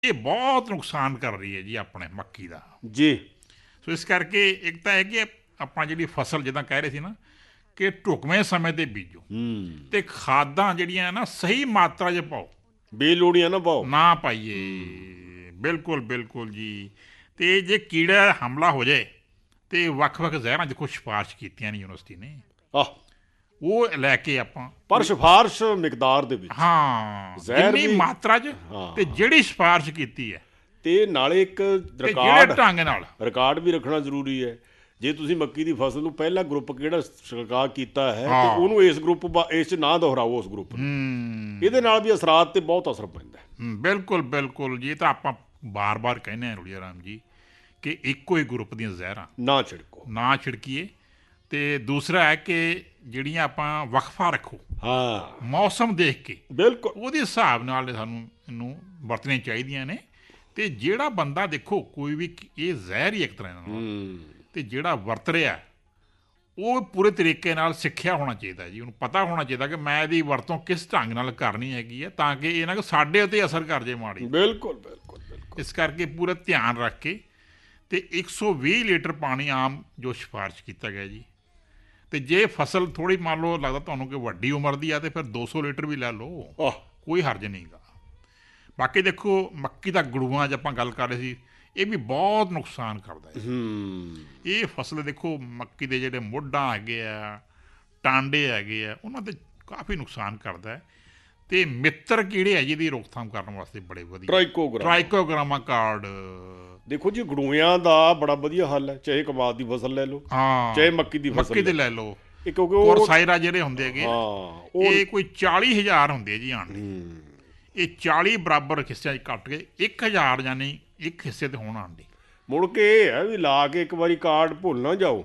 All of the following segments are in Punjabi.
ਇਹ ਬਹੁਤ ਨੁਕਸਾਨ ਕਰ ਰਹੀ ਹੈ ਜੀ ਆਪਣੇ ਮੱਕੀ ਦਾ। ਜੀ। ਸੋ ਇਸ ਕਰਕੇ ਇੱਕ ਤਾਂ ਹੈ ਕਿ ਆਪਾਂ ਜਿਹੜੀ ਫਸਲ ਜਿੱਦਾਂ ਕਹਿ ਰਹੇ ਸੀ ਨਾ ਕਿ ਢੁਕਵੇਂ ਸਮੇਂ 'ਤੇ ਬੀਜੋ ਅਤੇ ਖਾਦਾਂ ਜਿਹੜੀਆਂ ਨਾ ਸਹੀ ਮਾਤਰਾ 'ਚ ਪਾਓ, ਬੇਲੋੜੀਆਂ ਨਾ ਪਾਓ। ਨਾ ਪਾਈਏ। ਬਿਲਕੁਲ ਬਿਲਕੁਲ ਜੀ। ਅਤੇ ਜੇ ਕੀੜਾ ਦਾ ਹਮਲਾ ਹੋ ਜਾਏ ਅਤੇ ਵੱਖ-ਵੱਖ ਜ਼ਹਿਰਾਂ ਦੇਖੋ ਸਿਫਾਰਿਸ਼ ਕੀਤੀਆਂ ਨੇ ਯੂਨੀਵਰਸਿਟੀ ਨੇ, ਆਹ ਉਹ ਲੈ ਕੇ ਆਪਾਂ ਪਰ ਸਿਫਾਰਸ਼ ਮਿਕਦਾਰ ਦੇ ਵਿੱਚ, ਹਾਂ ਜ਼ਹਿਰ ਜਿੰਨੀ ਵੀ ਮਾਤਰਾ 'ਚ ਹਾਂ। ਅਤੇ ਜਿਹੜੀ ਸਿਫਾਰਿਸ਼ ਕੀਤੀ ਹੈ ਤੇ ਨਾਲੇ ਇੱਕ ਅਤੇ ਜਿਹੜੇ ਢੰਗ ਨਾਲ ਰਿਕਾਰਡ ਵੀ ਰੱਖਣਾ ਜ਼ਰੂਰੀ ਹੈ। ਜੇ ਤੁਸੀਂ ਮੱਕੀ ਦੀ ਫਸਲ ਨੂੰ ਪਹਿਲਾ ਗਰੁੱਪ ਕਿਹੜਾ ਛਿੜਕਾਅ ਕੀਤਾ ਹੈ ਹਾਂ। ਤੇ ਉਹਨੂੰ ਇਸ 'ਚ ਨਾ ਦੁਹਰਾਓ ਉਸ ਗਰੁੱਪ ਨੂੰ। ਇਹਦੇ ਨਾਲ ਵੀ ਅਸਰਾਤ ਤੇ ਬਹੁਤ ਅਸਰ ਪੈਂਦਾ ਹੈ। ਬਿਲਕੁਲ ਬਿਲਕੁਲ ਜੀ। ਇਹ ਤਾਂ ਆਪਾਂ ਬਾਰ-ਬਾਰ ਕਹਿੰਦੇ ਹਾਂ ਰੁੜੀਆ ਰਾਮ ਜੀ ਕਿ ਇੱਕੋ ਹੀ ਗਰੁੱਪ ਦੀਆਂ ਜ਼ਹਿਰਾਂ ਨਾ ਛਿੜਕੋ, ਨਾ ਛਿੜਕੀਏ। ਅਤੇ ਦੂਸਰਾ ਹੈ ਕਿ ਜਿਹੜੀਆਂ ਆਪਾਂ ਵਕਫਾ ਰੱਖੋ, ਹਾਂ ਮੌਸਮ ਦੇਖ ਕੇ ਬਿਲਕੁਲ ਉਹਦੇ ਹਿਸਾਬ ਨਾਲ ਸਾਨੂੰ ਇਹਨੂੰ ਵਰਤਣੀਆਂ ਚਾਹੀਦੀਆਂ ਨੇ। ਅਤੇ ਜਿਹੜਾ ਬੰਦਾ ਦੇਖੋ ਕੋਈ ਵੀ ਇਹ ਜ਼ਹਿਰ ਹੀ ਇੱਕ ਤਰ੍ਹਾਂ ਨਾਲ, ਅਤੇ ਜਿਹੜਾ ਵਰਤ ਰਿਹਾ ਉਹ ਪੂਰੇ ਤਰੀਕੇ ਨਾਲ ਸਿੱਖਿਆ ਹੋਣਾ ਚਾਹੀਦਾ ਜੀ। ਉਹਨੂੰ ਪਤਾ ਹੋਣਾ ਚਾਹੀਦਾ ਕਿ ਮੈਂ ਇਹਦੀ ਵਰਤੋਂ ਕਿਸ ਢੰਗ ਨਾਲ ਕਰਨੀ ਹੈਗੀ ਹੈ ਤਾਂ ਕਿ ਇਹ ਨਾ ਕਿ ਸਾਡੇ ਉੱਤੇ ਅਸਰ ਕਰ ਜੇ ਮਾੜੀ। ਬਿਲਕੁਲ ਬਿਲਕੁਲ ਬਿਲਕੁਲ। ਇਸ ਕਰਕੇ ਪੂਰਾ ਧਿਆਨ ਰੱਖ ਕੇ ਅਤੇ 120 ਲੀਟਰ ਪਾਣੀ ਆਮ ਜੋ ਸਿਫਾਰਿਸ਼ ਕੀਤਾ ਗਿਆ ਜੀ। ਅਤੇ ਜੇ ਫਸਲ ਥੋੜ੍ਹੀ ਮੰਨ ਲਓ ਲੱਗਦਾ ਤੁਹਾਨੂੰ ਕਿ ਵੱਡੀ ਉਮਰ ਦੀ ਆ ਤਾਂ ਫਿਰ 200 ਲੀਟਰ ਵੀ ਲੈ ਲਓ, ਆਹ ਕੋਈ ਹਰਜ ਨਹੀਂ ਗਾ। ਬਾਕੀ ਦੇਖੋ ਮੱਕੀ ਦਾ ਗੜੂਆਂ 'ਚ ਆਪਾਂ ਗੱਲ ਕਰ ਰਹੇ ਸੀ, ਇਹ ਵੀ ਬਹੁਤ ਨੁਕਸਾਨ ਕਰਦਾ ਹੈ। ਇਹ ਫਸਲ ਦੇਖੋ ਮੱਕੀ ਦੇ ਜਿਹੜੇ ਮੋਢਾਂ ਹੈਗੇ ਆ, ਟਾਂਡੇ ਹੈਗੇ ਆ, ਉਹਨਾਂ 'ਤੇ ਕਾਫੀ ਨੁਕਸਾਨ ਕਰਦਾ ਹੈ। ਅਤੇ ਮਿੱਤਰ ਕੀੜੇ ਹੈ ਜਿਹਦੀ ਰੋਕਥਾਮ ਕਰਨ ਵਾਸਤੇ ਬੜੇ ਵਧੀਆ ਟ੍ਰਾਈਕੋਗਰਾਮਾ ਕਾਰਡ। ਦੇਖੋ ਜੀ ਗੜੂਇਆਂ ਦਾ ਬੜਾ ਵਧੀਆ ਹੱਲ ਹੈ, ਚਾਹੇ ਕਮਾਦ ਦੀ ਫਸਲ ਲੈ ਲਓ, ਹਾਂ ਚਾਹੇ ਮੱਕੀ ਦੀ ਫਸਲ ਮੱਕੀ 'ਤੇ ਲੈ ਲਓ। ਕਿਉਂਕਿ ਕੋਰਸਾਇਰਾ ਜਿਹੜੇ ਹੁੰਦੇ ਹੈਗੇ ਇਹ ਕੋਈ 40,000 ਹੁੰਦੇ ਜੀ ਆਂਡੇ। ਇਹ 40 ਬਰਾਬਰ ਹਿੱਸਿਆਂ 'ਚ ਕੱਟ ਕੇ 1,000 ਯਾਨੀ ਇੱਕ ਹਿੱਸੇ 'ਤੇ ਹੋਣ ਆਂਡੇ। ਮੁੜ ਕੇ ਇਹ ਹੈ ਵੀ ਲਾ ਕੇ ਇੱਕ ਵਾਰੀ ਕਾਰਡ ਭੁੱਲ ਨਾ ਜਾਓ,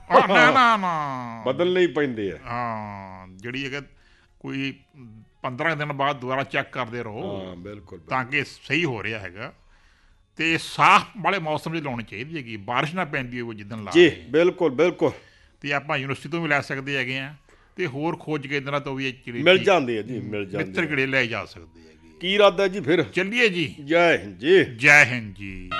ਨਾ ਬਦਲਣੇ ਹੀ ਪੈਂਦੇ ਆ। ਹਾਂ ਜਿਹੜੀ ਹੈਗਾ ਕੋਈ 15 ਦਿਨ ਬਾਅਦ ਦੁਬਾਰਾ ਚੈੱਕ ਕਰਦੇ ਰਹੋ। ਹਾਂ ਬਿਲਕੁਲ ਤਾਂ ਕਿ ਸਹੀ ਹੋ ਰਿਹਾ ਹੈਗਾ। ਅਤੇ ਸਾਫ਼ ਵਾਲੇ ਮੌਸਮ 'ਚ ਲਾਉਣੀ ਚਾਹੀਦੀ ਹੈਗੀ, ਬਾਰਿਸ਼ ਨਾ ਪੈਂਦੀ ਹੋਵੇ ਜਿੱਦਣ ਲਾ ਜੀ। ਬਿਲਕੁਲ ਬਿਲਕੁਲ। ਅਤੇ ਆਪਾਂ ਯੂਨੀਵਰਸਿਟੀ ਤੋਂ ਵੀ ਲੈ ਸਕਦੇ ਹੈਗੇ ਹਾਂ ਅਤੇ ਹੋਰ ਖੋਜ ਕੇਂਦਰਾਂ ਤੋਂ ਵੀ ਇਹ ਮਿਲ ਜਾਂਦੇ ਆ ਜੀ, ਮਿਲ ਜਾਂਦੇ ਮਿੱਤਰ ਕੀੜੇ ਲੈ ਜਾ ਸਕਦੇ ਹੈਗੇ। ਕੀ ਇਰਾਦਾ ਜੀ ਫਿਰ? ਚੱਲੀਏ ਜੀ। ਜੈ ਹਿੰਦ ਜੀ। ਜੈ ਹਿੰਦ ਜੀ।